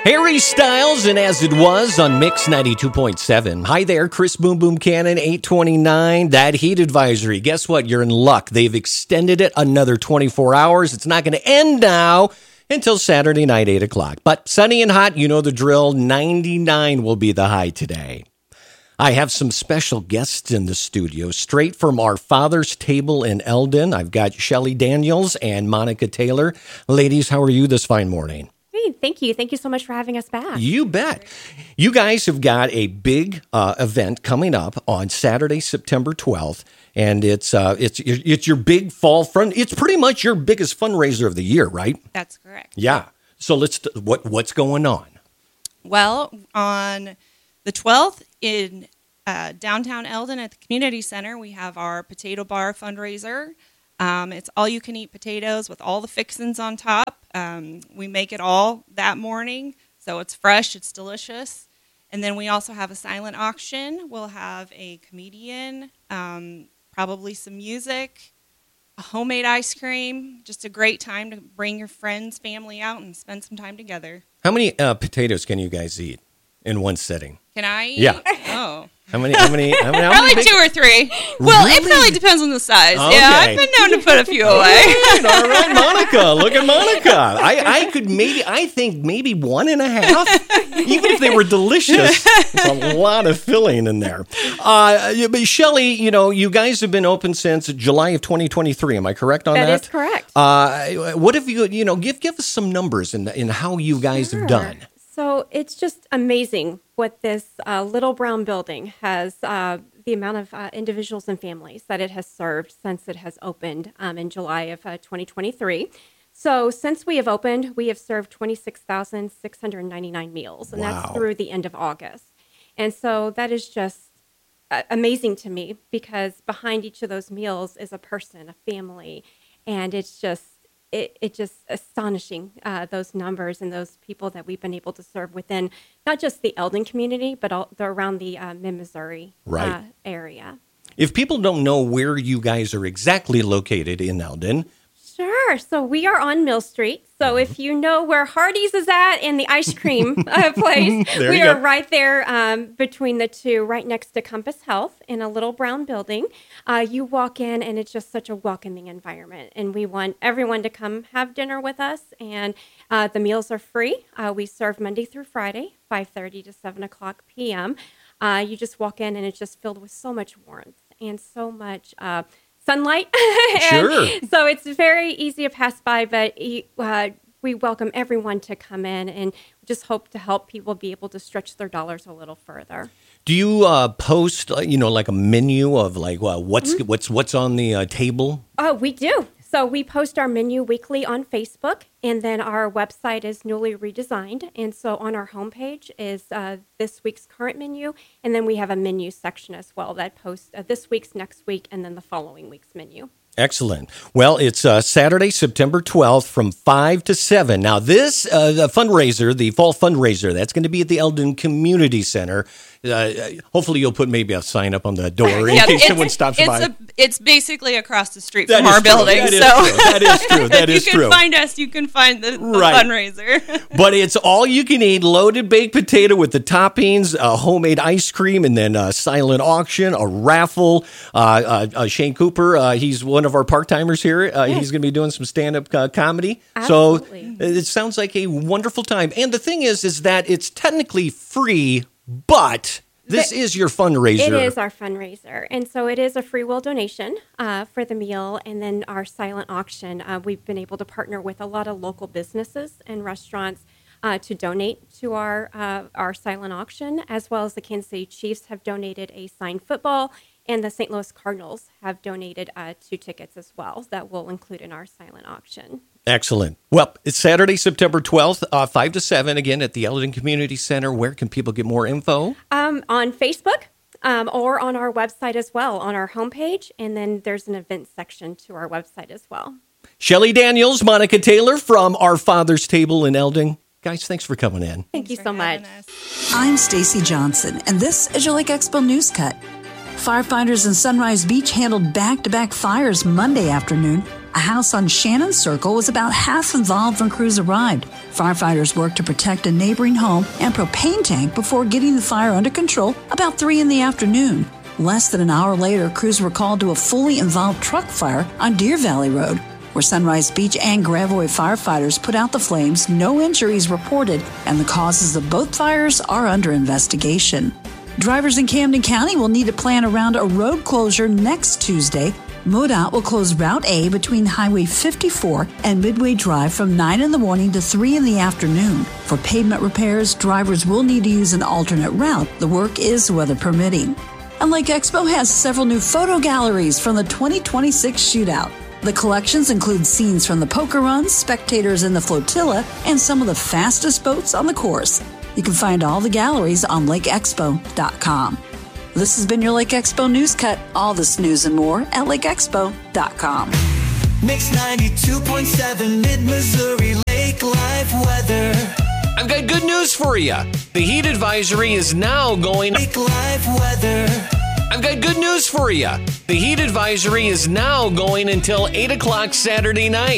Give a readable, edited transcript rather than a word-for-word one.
Harry Styles and As It Was on Mix 92.7. Hi there, Chris Boom Boom Cannon, 829. That heat advisory. Guess what? You're in luck. They've extended it another 24 hours. It's not going to end now until Saturday night, 8 o'clock. But sunny and hot, you know the drill. 99 will be the high today. I have some special guests in the studio, straight from our Father's Table in Eldon. I've got Shelly Daniels and Monica Taylor. Ladies, how are you this fine morning? Thank you. Thank you so much for having us back. You bet. You guys have got a big event coming up on Saturday, September 12th, and it's your big fall fund. It's pretty much your biggest fundraiser of the year, right? That's correct. Yeah. So what's going on? Well, on the 12th in downtown Eldon at the community center, we have our potato bar fundraiser. It's all you can eat potatoes with all the fixins on top. We make it all that morning, so it's fresh, it's delicious. And then we also have a silent auction. We'll have a comedian, probably some music, a homemade ice cream, just a great time to bring your friends, family out and spend some time together. How many potatoes can you guys eat in one sitting? Can I eat? Yeah. Oh. How many Probably big? 2 or 3. Well, Really? it really depends on the size. Okay. Yeah, I've been known to put a few away. All right, Monica. Look at Monica. I think maybe 1.5, even if they were delicious. It's a lot of filling in there. But Shelly, you guys have been open since July of 2023. Am I correct on that? That is correct. What have you, give us some numbers in how you guys have done. So it's just amazing what this little brown building has, the amount of individuals and families that it has served since it has opened in July of 2023. So since we have opened, we have served 26,699 meals, and that's through the end of August. And so that is just amazing to me, because behind each of those meals is a person, a family, and it's just astonishing, those numbers and those people that we've been able to serve within not just the Eldon community, but around the mid-Missouri area. If people don't know where you guys are exactly located in Eldon. Sure. So we are on Mill Street. So if you know where Hardee's is at and the ice cream place, we are right there between the two, right next to Compass Health in a little brown building. You walk in and it's just such a welcoming environment. And we want everyone to come have dinner with us. And the meals are free. We serve Monday through Friday, 5:30 to 7 o'clock p.m. You just walk in and it's just filled with so much warmth and so much sunlight. Sure. So it's very easy to pass by, but we welcome everyone to come in and just hope to help people be able to stretch their dollars a little further. Do you post, like a menu of what's on the table? Oh, we do. So we post our menu weekly on Facebook, and then our website is newly redesigned. And so on our homepage is this week's current menu, and then we have a menu section as well that posts this week's, next week, and then the following week's menu. Excellent. Well, it's Saturday, September 12th from 5 to 7. Now, this the fundraiser, the fall fundraiser, that's going to be at the Eldon Community Center. Hopefully, you'll put maybe a sign up on the door in case someone stops by. It's basically across the street from our building. That is true. That is true. You can find us. You can find the fundraiser. But it's all you can eat, loaded baked potato with the toppings, homemade ice cream, and then a silent auction, a raffle. Shane Cooper, he's one of our part-timers here. He's going to be doing some stand-up comedy. Absolutely. So it sounds like a wonderful time. And the thing is that it's technically free, but this is your fundraiser. It is our fundraiser. And so it is a free will donation for the meal. And then our silent auction, we've been able to partner with a lot of local businesses and restaurants to donate to our silent auction, as well as the Kansas City Chiefs have donated a signed football, and the St. Louis Cardinals have donated 2 tickets as well that we'll include in our silent auction. Excellent. Well, it's Saturday, September 12th, 5 to 7, again, at the Eldon Community Center. Where can people get more info? On Facebook or on our website as well, on our homepage. And then there's an events section to our website as well. Shelly Daniels, Monica Taylor from Our Father's Table in Eldon. Guys, thanks for coming in. Thank you so much. I'm Stacy Johnson, and this is your Lake Expo News Cut. Firefighters in Sunrise Beach handled back-to-back fires Monday afternoon A house on Shannon Circle was about half involved when crews arrived. Firefighters worked to protect a neighboring home and propane tank before getting the fire under control about 3 in the afternoon. Less than an hour later, crews were called to a fully involved truck fire on Deer Valley Road, where Sunrise Beach and Gravois firefighters put out the flames. No injuries reported, and the causes of both fires are under investigation. Drivers in Camden County will need to plan around a road closure next Tuesday. MoDOT will close Route A between Highway 54 and Midway Drive from 9 in the morning to 3 in the afternoon. For pavement repairs, drivers will need to use an alternate route. The work is weather permitting. And Lake Expo has several new photo galleries from the 2026 shootout. The collections include scenes from the poker runs, spectators in the flotilla, and some of the fastest boats on the course. You can find all the galleries on lakeexpo.com. This has been your Lake Expo News Cut. All this news and more at lakeexpo.com. Mix 92.7 Mid-Missouri Lake Live weather. I've got good news for you. The heat advisory is now going... Lake Live weather. I've got good news for you. The heat advisory is now going until 8 o'clock Saturday night.